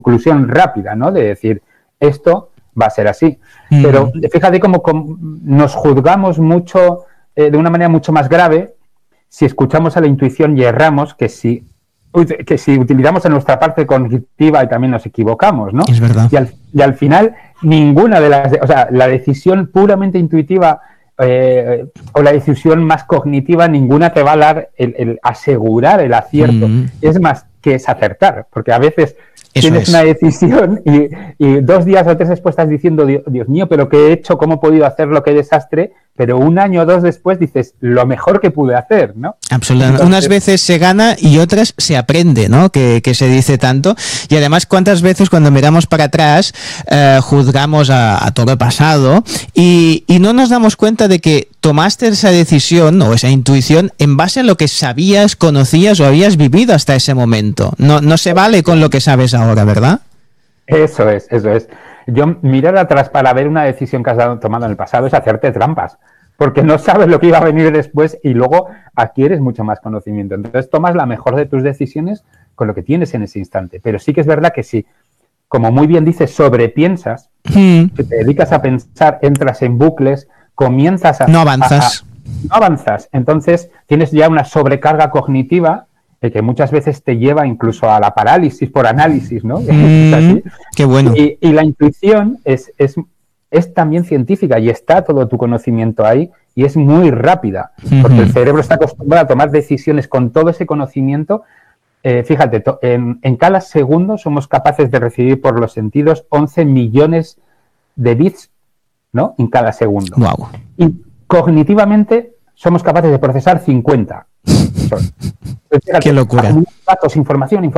conclusión rápida, ¿no? De decir, esto va a ser así. Pero fíjate cómo nos juzgamos mucho, de una manera mucho más grave, si escuchamos a la intuición y erramos, que si utilizamos a nuestra parte cognitiva y también nos equivocamos, ¿no? Es verdad. Y al final, ninguna de las... O sea, la decisión puramente intuitiva o la decisión más cognitiva, ninguna te va a dar el asegurar el acierto. Es más, que es acertar, porque a veces tienes una decisión y 2 días o 3 después estás diciendo, Dios mío, pero ¿qué he hecho? ¿Cómo he podido hacerlo? ¡Qué desastre! Pero 1 año o 2 después dices, lo mejor que pude hacer, ¿no? Absolutamente. Unas veces se gana y otras se aprende, ¿no? Que se dice tanto. Y además, ¿cuántas veces cuando miramos para atrás juzgamos a todo el pasado y no nos damos cuenta de que tomaste esa decisión o esa intuición en base a lo que sabías, conocías o habías vivido hasta ese momento? No se vale con lo que sabes ahora, ¿verdad? Eso es. Yo mirar atrás para ver una decisión que has tomado en el pasado es hacerte trampas, porque no sabes lo que iba a venir después y luego adquieres mucho más conocimiento. Entonces tomas la mejor de tus decisiones con lo que tienes en ese instante. Pero sí que es verdad que si, como muy bien dices, sobrepiensas, que te dedicas a pensar, entras en bucles, comienzas a... No avanzas. No avanzas. Entonces tienes ya una sobrecarga cognitiva que muchas veces te lleva incluso a la parálisis por análisis, ¿no? Es así. Qué bueno. Y la intuición es también científica y está todo tu conocimiento ahí y es muy rápida, porque el cerebro está acostumbrado a tomar decisiones con todo ese conocimiento. Fíjate, en cada segundo somos capaces de recibir por los sentidos 11 millones de bits, ¿no? En cada segundo. Wow. Y cognitivamente somos capaces de procesar 50. Fíjate, qué locura. Datos, información.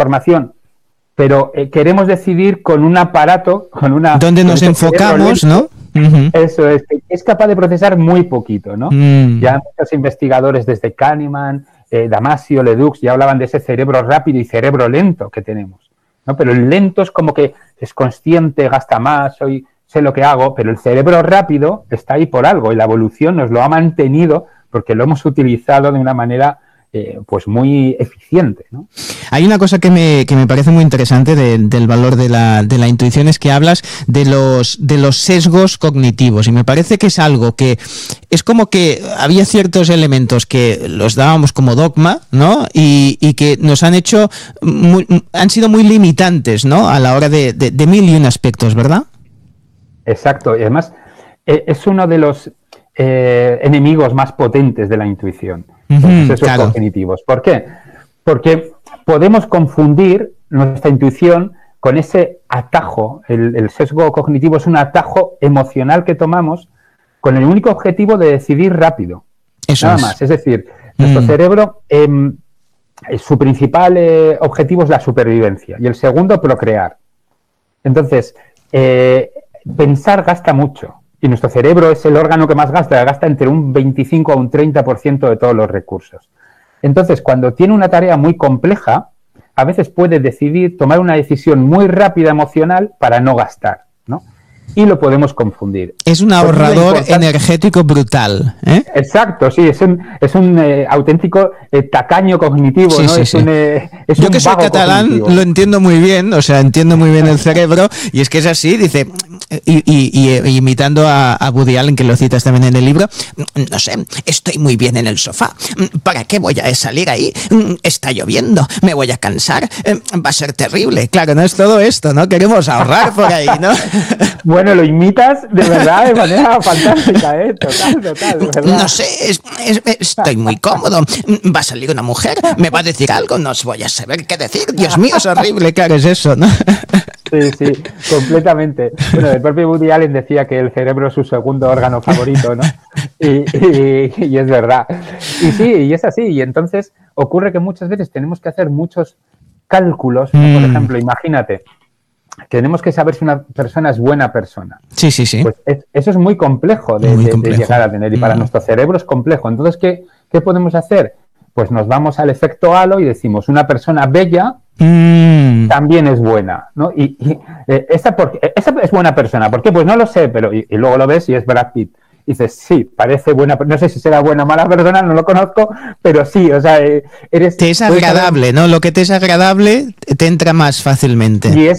Pero queremos decidir con un aparato, donde nos enfocamos, ¿no? Eso es capaz de procesar muy poquito, ¿no? Ya muchos investigadores desde Kahneman, Damasio, Ledoux, ya hablaban de ese cerebro rápido y cerebro lento que tenemos, ¿no? Pero el lento es como que es consciente, gasta más, sé lo que hago, pero el cerebro rápido está ahí por algo y la evolución nos lo ha mantenido porque lo hemos utilizado de una manera pues muy eficiente, ¿no? Hay una cosa que me parece muy interesante del valor de la intuición, es que hablas de los sesgos cognitivos, y me parece que es algo que es como que había ciertos elementos que los dábamos como dogma, ¿no? Y que nos han hecho han sido muy limitantes, ¿no? A la hora de 1001 aspectos, ¿verdad? Exacto, y además es uno de los enemigos más potentes de la intuición, los sesgos cognitivos. ¿Por qué? Porque podemos confundir nuestra intuición con ese atajo. El sesgo cognitivo es un atajo emocional que tomamos con el único objetivo de decidir rápido. Nada más. Es decir, nuestro cerebro, su principal objetivo es la supervivencia y el segundo, procrear. Entonces, pensar gasta mucho. Y nuestro cerebro es el órgano que más gasta entre un 25 a un 30% de todos los recursos. Entonces, cuando tiene una tarea muy compleja, a veces puede tomar una decisión muy rápida emocional para no gastar, ¿no? Y lo podemos confundir. Es un ahorrador energético brutal, ¿eh? Exacto, sí, es un auténtico tacaño cognitivo, sí, ¿no? Sí, sí. Yo que soy catalán cognitivo. Lo entiendo muy bien, o sea, entiendo muy bien el cerebro, y es que es así, dice, y imitando a Woody Allen, que lo citas también en el libro, no sé, estoy muy bien en el sofá, ¿para qué voy a salir ahí? Está lloviendo, me voy a cansar, va a ser terrible. Claro, no es todo esto, ¿no? Queremos ahorrar por ahí, ¿no? Bueno, lo imitas de verdad de manera fantástica, ¿eh? Total, ¿verdad? No sé, estoy muy cómodo. Va a salir una mujer, me va a decir algo, no os voy a saber qué decir. Dios mío, es horrible, claro, es eso, ¿no? Sí, completamente. Bueno, el propio Woody Allen decía que el cerebro es su segundo órgano favorito, ¿no? Y es verdad. Y sí, y es así. Y entonces ocurre que muchas veces tenemos que hacer muchos cálculos, ¿no? Por ejemplo, imagínate, tenemos que saber si una persona es buena persona. Sí. Pues eso es muy complejo de llegar a tener, y para nuestro cerebro es complejo. Entonces, ¿qué podemos hacer? Pues nos vamos al efecto halo y decimos, una persona bella también es buena, ¿no? Y esa es buena persona. ¿Por qué? Pues no lo sé, pero y luego lo ves y es Brad Pitt. dices, sí, parece buena, no sé si será buena o mala persona, no lo conozco, pero sí, o sea, te es agradable, ¿no? Lo que te es agradable te entra más fácilmente. Y es